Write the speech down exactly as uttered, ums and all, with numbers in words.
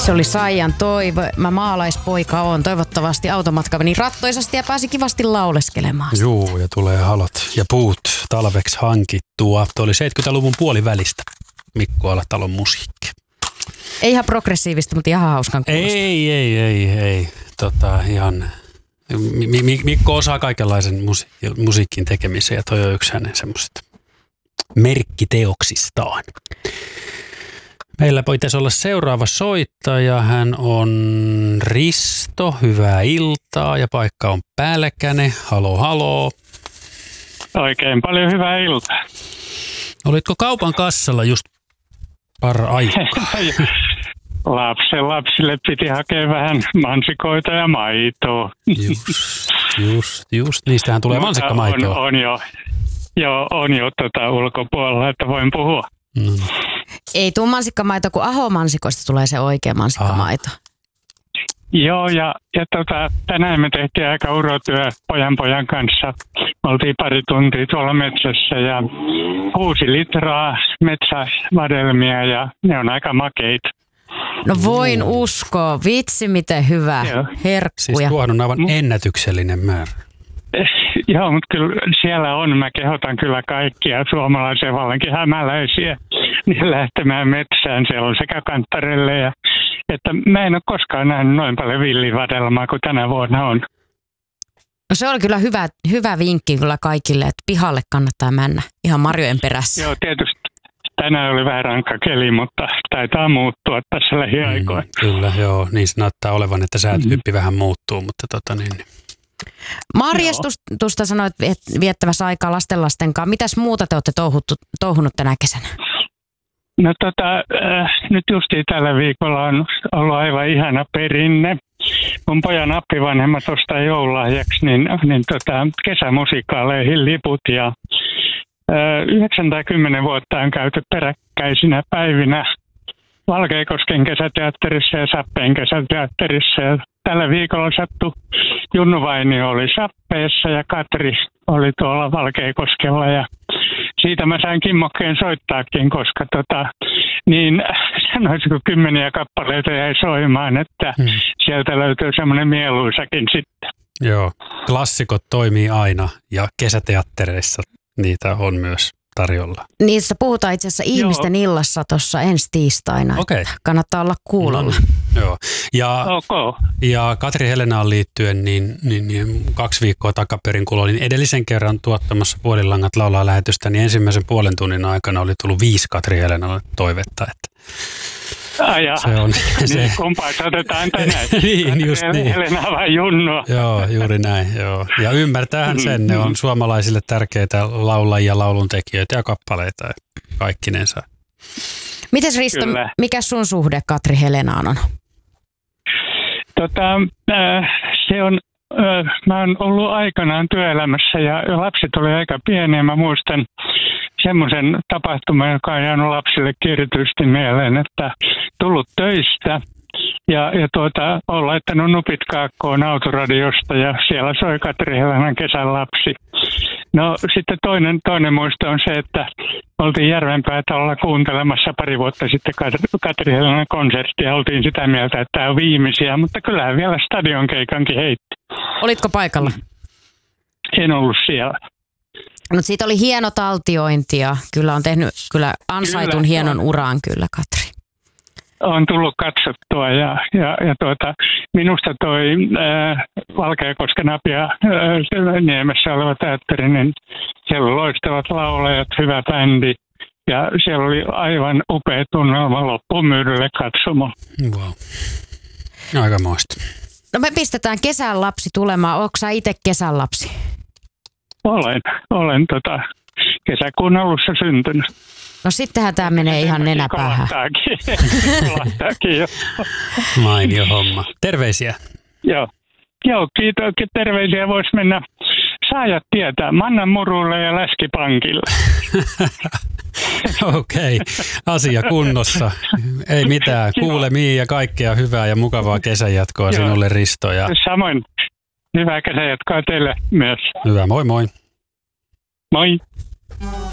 Se oli Saijan toive. Mä maalaispoika oon. Toivottavasti automatka meni rattoisasti ja pääsi kivasti lauleskelemaan. Juu, ja tulee halot ja puut talveksi hankittua. Tuo oli seitsemänkymmentäluvun puolivälistä Mikko Alatalon musiikki. Ei ihan progressiivista, mutta ihan hauskan kuulosta. Ei, ei, ei, ei. Tota, ihan... Mikko osaa kaikenlaisen musiik- musiikin tekemisen ja toi on yksi hänen semmoista merkkiteoksistaan. Meillä pitäisi olla seuraava soittaja. Hän on Risto. Hyvää iltaa ja paikka on Pälkäne. Halo, halo. Oikein paljon hyvää iltaa. Olitko kaupan kassalla just par aikaa? Lapsen lapsille piti hakea vähän mansikoita ja maitoa. Just, just, just. Niistähän tulee mansikkamaitoa. On, on jo, jo, on jo tota ulkopuolella, että voin puhua. Mm. Ei tuu mansikkamaito, kun Aho-mansikoista tulee se oikea mansikkamaito. Ah. Joo, ja, ja tota, tänään me tehtiin aika urotyö pojan pojan kanssa. Oltiin pari tuntia tuolla metsässä ja kuusi litraa metsävadelmia ja ne on aika makeita. No voin uskoa. Vitsi, miten hyvä. Joo. Herkkuja. Siis tuohon on aivan ennätyksellinen määrä. Joo, mutta kyllä siellä on. Mä kehotan kyllä kaikkia suomalaisia, vallankin hämäläisiä, niin lähtemään metsään. Siellä on sekä kanttarelle ja että mä en ole koskaan nähnyt noin paljon villivadelmaa kuin tänä vuonna on. No se on kyllä hyvä, hyvä vinkki kyllä kaikille, että pihalle kannattaa mennä ihan marjojen perässä. Joo, tietysti. Tänään oli vähän rankka keli, mutta taitaa muuttua tässä lähiaikoina. Mm, kyllä, joo. Niin se näyttää olevan, että säätyyppi mm. vähän muuttuu, mutta tota niin. Marjastusta sanoit viettävässä aikaa lastenlasten kanssa. Mitäs muuta te olette touhuttu, touhunut tänä kesänä? No tota, äh, nyt justiin tällä viikolla on ollut aivan ihana perinne. Mun pojan appivanhemmat ostaa joululahjaksi niin, niin tota, kesämusikaaleihin liput ja yhdeksän tai kymmenen vuotta on käyty peräkkäisinä päivinä Valkeakosken kesäteatterissa ja Sappeen kesäteatterissa. Ja tällä viikolla sattui Junnu Vainio oli Sappeessa ja Katri oli tuolla Valkeakoskella. Ja siitä mä sain kimmokkeen soittaakin, koska tota, niin sanoisiko kymmeniä kappaleita jäi soimaan, että hmm. sieltä löytyy semmoinen mieluisakin sitten. Joo, klassikot toimii aina ja kesäteattereissa niitä on myös tarjolla. Niissä puhutaan itse asiassa ihmisten Joo. illassa tuossa ensi tiistaina. Okay. Kannattaa olla kuulolla. No, joo. Ja, okay. ja Katri Helenaan liittyen, niin, niin, niin kaksi viikkoa takaperin, kun olin edellisen kerran tuottamassa Puolilangat laulaa lähetystä, niin ensimmäisen puolen tunnin aikana oli tullut viisi Katri Helenalle toivetta. Että Ai se on se. Niin, kumpaa otetaan tänään? Niin, just niin. Helena vai Junnua? Joo, juuri näin. Joo. Ja ymmärtäähän sen, ne on suomalaisille tärkeitä laulajia, lauluntekijöitä ja kappaleita kaikkinensa. Mites Risto, Kyllä. mikä sun suhde Katri Helenaan on? Tota, äh, se on, äh, mä oon ollut aikanaan työelämässä ja lapset oli aika pieniä. Mä muistan semmoisen tapahtuman, joka on jäänyt lapsille erityisesti mieleen, että tullut töistä ja, ja tuota, on laittanut nupit kaakkoon autoradiosta ja siellä soi Katri Helenan Kesän lapsi. No sitten toinen, toinen muisto on se, että oltiin Järvenpäätalolla kuuntelemassa pari vuotta sitten Katri Helenan konserttia. Oltiin sitä mieltä, että tämä on viimeisiä, mutta kyllähän vielä stadionkeikankin heitti. Olitko paikalla? En ollut siellä. No siitä oli hieno taltiointi ja kyllä on tehnyt kyllä ansaitun kyllä, hienon on. uran kyllä Katri. On tullut katsottua ja, ja, ja tuota, minusta toi äh, Valkeakosken Apia äh, Niemessä oleva teatteri, niin siellä oli loistavat laulajat, hyvä bändi ja siellä oli aivan upea tunnelma loppumyydylle katsomo. Wow. Aikamoista. No me pistetään kesän lapsi tulemaan. Oletko sä itse kesän lapsi? Olen, olen tota, kesäkuun alussa syntynyt. No sittenhän tämä menee ihan nenäpäähän. Kolahtaakin jo. Mainio homma. Terveisiä. Joo, Joo kiitos. Terveisiä voisi mennä saajat tietää. Mannan murulle ja läskipankille. Okei, okay. Asia kunnossa. Ei mitään. Kuulemiin ja kaikkea hyvää ja mukavaa kesänjatkoa sinulle Risto. Ja... Samoin. Hyvää kesänjatkoa teille myös. Hyvä, moi moi. Moi.